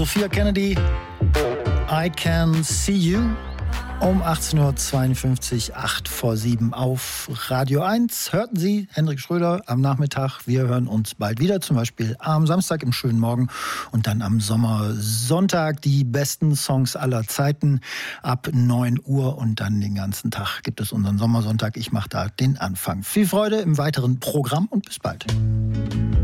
Sophia Kennedy, I Can See You. Um 18.52 Uhr, 8 vor 7 auf Radio 1. Hörten Sie Hendrik Schröder am Nachmittag. Wir hören uns bald wieder, zum Beispiel am Samstag im schönen Morgen und dann am Sommersonntag die besten Songs aller Zeiten ab 9 Uhr und dann den ganzen Tag gibt es unseren Sommersonntag. Ich mache da den Anfang. Viel Freude im weiteren Programm und bis bald.